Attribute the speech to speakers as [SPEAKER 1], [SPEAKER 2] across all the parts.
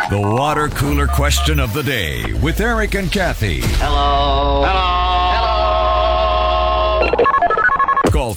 [SPEAKER 1] The water cooler question of the day with Eric and Kathy.
[SPEAKER 2] Hello. Hello.
[SPEAKER 1] Call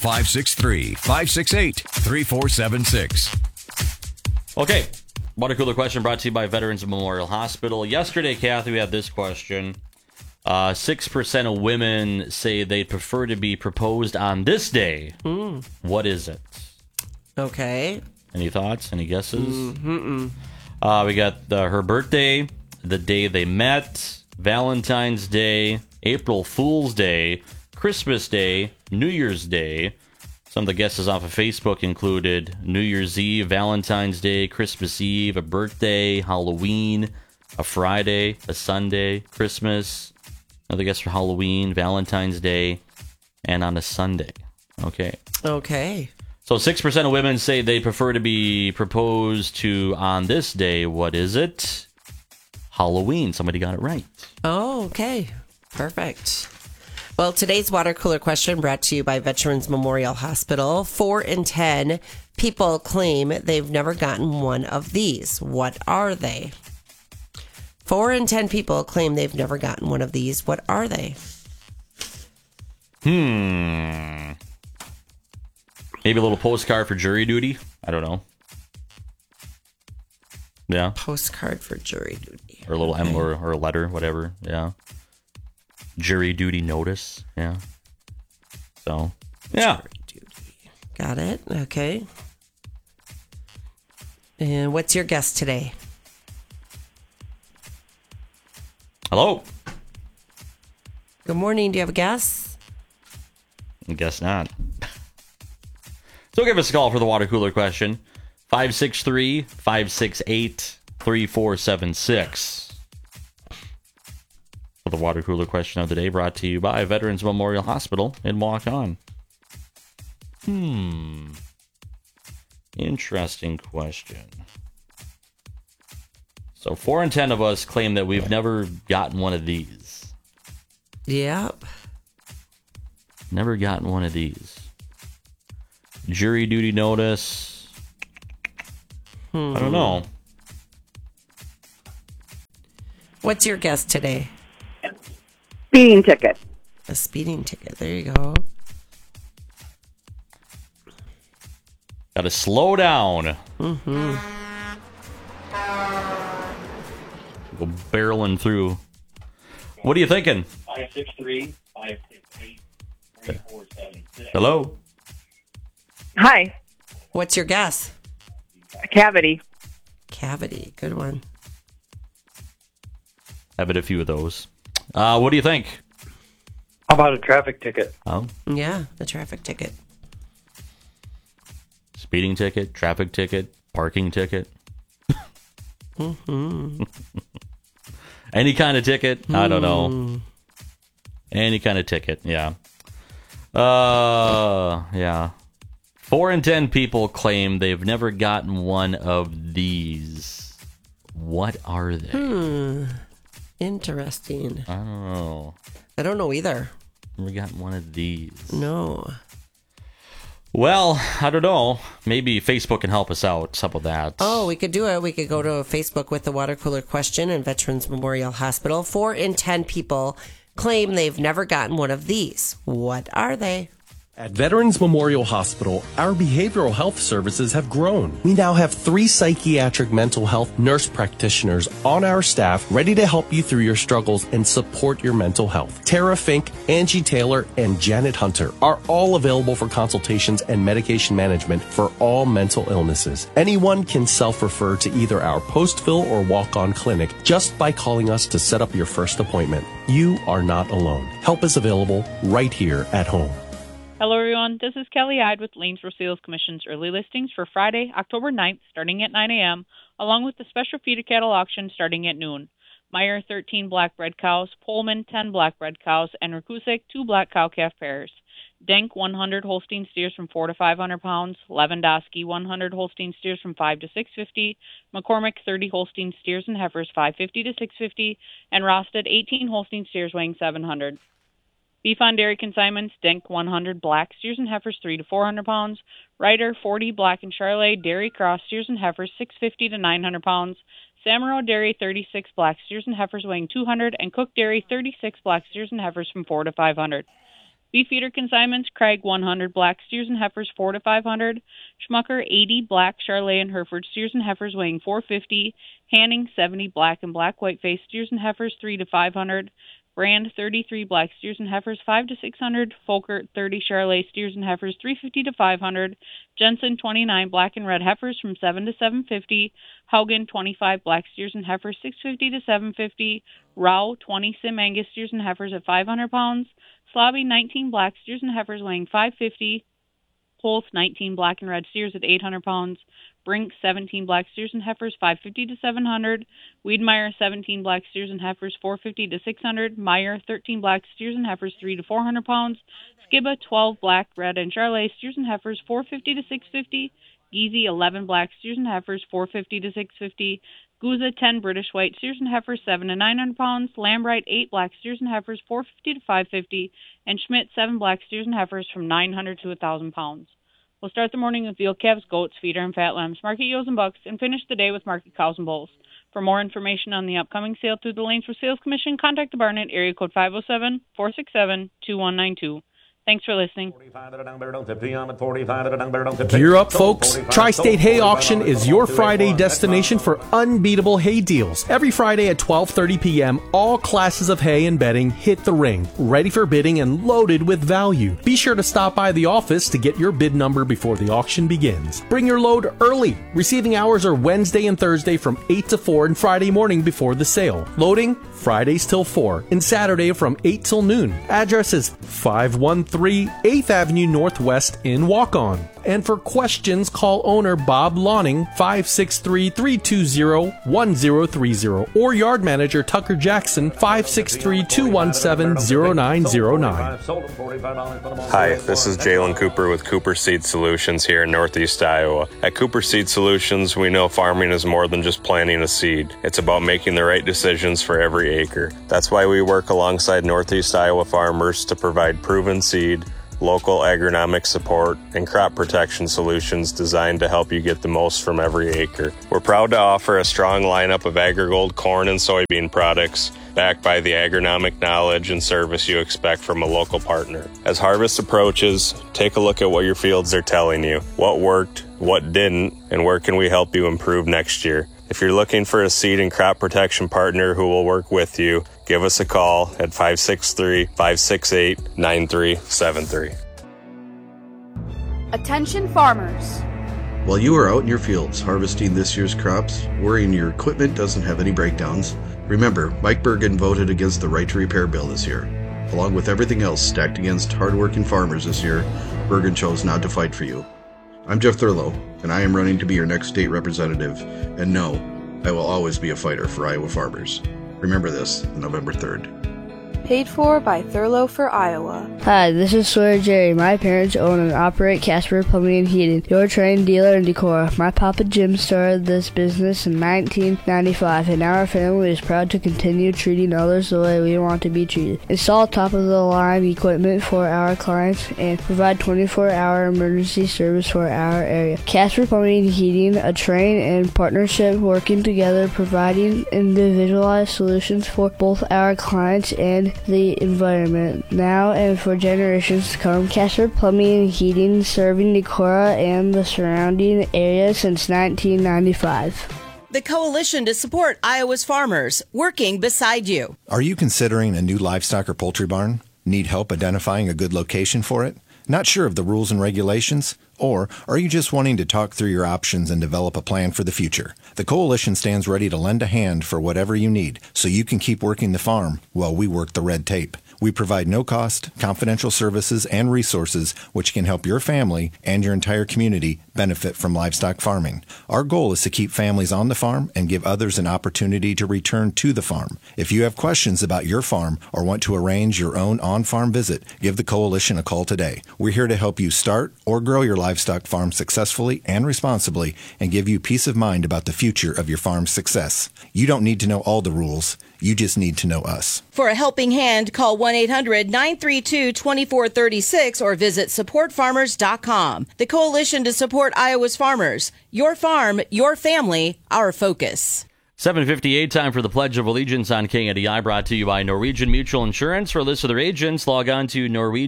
[SPEAKER 1] 563-568-3476.
[SPEAKER 3] Okay. Water cooler question brought to you by Veterans Memorial Hospital. Yesterday, Kathy, we had this question. 6% of women say they'd prefer to be proposed on this day. What is it?
[SPEAKER 4] Okay.
[SPEAKER 3] Any thoughts? Any guesses? We got her birthday, the day they met, Valentine's Day, April Fool's Day, Christmas Day, New Year's Day. Some of the guesses off of Facebook included New Year's Eve, Valentine's Day, Christmas Eve, a birthday, Halloween, a Friday, a Sunday, Christmas. Another guess for Halloween, Valentine's Day, and on a Sunday. Okay. So 6% of women say they prefer to be proposed to on this day. What is it? Halloween. Somebody got it right.
[SPEAKER 4] Oh, okay. Perfect. Well, today's water cooler question brought to you by Veterans Memorial Hospital. 4 in 10 people claim they've never gotten one of these. What are they? 4 in 10 people claim they've never gotten one of these. What are they?
[SPEAKER 3] Maybe a little postcard for jury duty? I don't know. Yeah.
[SPEAKER 4] Postcard for jury duty.
[SPEAKER 3] Or a little or a letter, whatever. Yeah. Jury duty notice. Yeah. So, yeah.
[SPEAKER 4] Jury duty. Got it. Okay. And what's your guess today?
[SPEAKER 3] Hello?
[SPEAKER 4] Good morning. Do you have a guess?
[SPEAKER 3] I guess not. So give us a call for the water cooler question. 563-568-3476. For the water cooler question of the day brought to you by Veterans Memorial Hospital in Waukon. Interesting question. So 4 in 10 of us claim that we've never gotten one of these.
[SPEAKER 4] Yep.
[SPEAKER 3] Never gotten one of these. Jury duty notice. I don't know.
[SPEAKER 4] What's your guess today?
[SPEAKER 5] Speeding ticket.
[SPEAKER 4] A speeding ticket. There you go.
[SPEAKER 3] Got to slow down. Go barreling through. What are you thinking? 563-568-3476. Hello?
[SPEAKER 5] Hi.
[SPEAKER 4] What's your guess?
[SPEAKER 5] A cavity.
[SPEAKER 4] Cavity. Good one.
[SPEAKER 3] I've had a few of those. What do you think?
[SPEAKER 6] How about a traffic ticket?
[SPEAKER 3] Oh,
[SPEAKER 4] Yeah, the traffic ticket.
[SPEAKER 3] speeding ticket, traffic ticket, parking ticket. Any kind of ticket? I don't know. Any kind of ticket, yeah. Yeah. 4 in 10 people claim they've never gotten one of these. What are they?
[SPEAKER 4] Interesting.
[SPEAKER 3] I don't know.
[SPEAKER 4] I don't know either.
[SPEAKER 3] Never gotten one of these.
[SPEAKER 4] No.
[SPEAKER 3] Well, I don't know. Maybe Facebook can help us out. Some of that.
[SPEAKER 4] Oh, we could do it. We could go to Facebook with the water cooler question in Veterans Memorial Hospital. 4 in 10 people claim they've never gotten one of these. What are they?
[SPEAKER 7] At Veterans Memorial Hospital, our behavioral health services have grown. We now have 3 psychiatric mental health nurse practitioners on our staff ready to help you through your struggles and support your mental health. Tara Fink, Angie Taylor, and Janet Hunter are all available for consultations and medication management for all mental illnesses. Anyone can self-refer to either our post-fill or walk-on clinic just by calling us to set up your first appointment. You are not alone. Help is available right here at home.
[SPEAKER 8] Hello, everyone. This is Kelly Ide with Lanesboro Sales Commission's early listings for Friday, October 9th, starting at 9 a.m., along with the special feeder cattle auction starting at noon. Meyer, 13 black bred cows, Pullman, 10 black bred cows, and Rakusek, 2 black cow-calf pairs. Denk, 100 Holstein steers from 4 to 500 pounds. Lewandowski, 100 Holstein steers from 5 to 650. McCormick, 30 Holstein steers and heifers, 550 to 650. And Rosted, 18 Holstein steers weighing 700. Beef on dairy consignments, Denk 100 black steers and heifers 3 to 400 pounds. Ryder 40 black and Charolais dairy cross steers and heifers 650 to 900 pounds. Samaro Dairy 36 black steers and heifers weighing 200, and Cook Dairy 36 black steers and heifers from 4 to 500. Beefeater consignments, Craig 100 black steers and heifers 4 to 500, Schmucker 80 black Charolais and Hereford steers and heifers weighing 450, Hanning 70 black and black white-faced steers and heifers 3 to 500, Brand 33 black steers and heifers 5 to 600, Folkert 30 Charolais steers and heifers 350 to 500, Jensen 29 black and red heifers from 7 to 750, Haugen 25 black steers and heifers 650 to 750, Rao 20 Sim Angus steers and heifers at 500 pounds, Slobby 19 black steers and heifers weighing 550, Holtz 19 black and red steers at 800 pounds, Brink 17 black steers and heifers 550 to 700, Wiedmeyer 17 black steers and heifers 450 to 600, Meyer 13 black steers and heifers 3 to 400 pounds, Skibba 12 black, red, and Charolais steers and heifers 450 to 650, Geezy 11 black steers and heifers 450 to 650, Guza 10 British white steers and heifers 7 to 900 pounds, Lambright 8 black steers and heifers 450 to 550, and Schmidt 7 black steers and heifers from 900 to 1,000 pounds. We'll start the morning with veal calves, goats, feeder, and fat lambs, market ewes and bucks, and finish the day with market cows and bulls. For more information on the upcoming sale through the Lanesboro Sales Commission, contact the barn at area code 507-467-2192. Thanks for listening.
[SPEAKER 7] Gear up, folks. Tri-State Hay Auction is your Friday destination for unbeatable hay deals. Every Friday at 12:30 p.m., all classes of hay and bedding hit the ring, ready for bidding and loaded with value. Be sure to stop by the office to get your bid number before the auction begins. Bring your load early. Receiving hours are Wednesday and Thursday from 8 to 4 and Friday morning before the sale. Loading, Fridays till 4 and Saturday from 8 till noon. Address is 513 8th Avenue Northwest in Waukon. And for questions, call owner Bob Lawning 563-320-1030 or yard manager Tucker Jackson 563-217-0909.
[SPEAKER 2] Hi, this is Jalen Cooper with Cooper Seed Solutions here in Northeast Iowa. At Cooper Seed Solutions, we know farming is more than just planting a seed. It's about making the right decisions for every acre. That's why we work alongside Northeast Iowa farmers to provide proven seed, local agronomic support, and crop protection solutions designed to help you get the most from every acre. We're proud to offer a strong lineup of AgriGold corn and soybean products, backed by the agronomic knowledge and service you expect from a local partner. As harvest approaches, take a look at what your fields are telling you, what worked, what didn't, and where can we help you improve next year. If you're looking for a seed and crop protection partner who will work with you, give us a call at 563-568-9373.
[SPEAKER 9] Attention farmers.
[SPEAKER 10] While you are out in your fields harvesting this year's crops, worrying your equipment doesn't have any breakdowns, remember, Mike Bergen voted against the Right to Repair bill this year. Along with everything else stacked against hardworking farmers this year, Bergen chose not to fight for you. I'm Jeff Thurlow, and I am running to be your next state representative, and no, I will always be a fighter for Iowa farmers. Remember this, November 3rd.
[SPEAKER 9] Paid for by Thurlow for Iowa.
[SPEAKER 11] Hi, this is Sawyer Jerry. My parents own and operate Casper Plumbing and Heating, your trained dealer in Decorah. My Papa Jim started this business in 1995, and now our family is proud to continue treating others the way we want to be treated. Install top-of-the-line equipment for our clients and provide 24-hour emergency service for our area. Casper Plumbing and Heating, a train and partnership working together, providing individualized solutions for both our clients and the environment now and for generations to come. Casper Plumbing and Heating, serving Decorah and the surrounding area since 1995.
[SPEAKER 12] The Coalition to Support Iowa's Farmers, working beside you.
[SPEAKER 13] Are you considering a new livestock or poultry barn? Need help identifying a good location for it? Not sure of the rules and regulations? Or are you just wanting to talk through your options and develop a plan for the future? The Coalition stands ready to lend a hand for whatever you need so you can keep working the farm while we work the red tape. We provide no-cost, confidential services and resources which can help your family and your entire community benefit from livestock farming. Our goal is to keep families on the farm and give others an opportunity to return to the farm. If you have questions about your farm or want to arrange your own on-farm visit, give the Coalition a call today. We're here to help you start or grow your livestock farm successfully and responsibly and give you peace of mind about the future of your farm's success. You don't need to know all the rules. You just need to know us.
[SPEAKER 12] For a helping hand, call 1-800-932-2436 or visit supportfarmers.com. The Coalition to Support Iowa's Farmers. Your farm, your family, our focus.
[SPEAKER 3] 7:58, time for the Pledge of Allegiance on KNDI, brought to you by Norwegian Mutual Insurance. For a list of their agents, log on to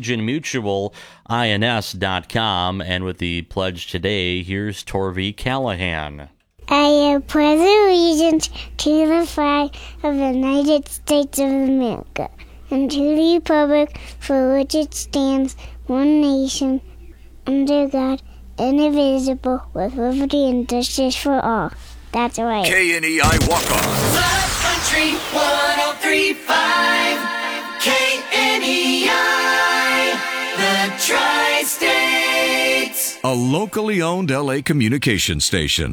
[SPEAKER 3] NorwegianMutualINS.com. And with the pledge today, here's Torvi Callahan.
[SPEAKER 14] I pledge allegiance to the flag of the United States of America and to the republic for which it stands, one nation, under God, indivisible, with liberty and justice for all. That's right.
[SPEAKER 1] KNEI Walk-On.
[SPEAKER 15] Flat Country 103.5. KNEI, the Tri-States.
[SPEAKER 1] A locally owned LA communication station.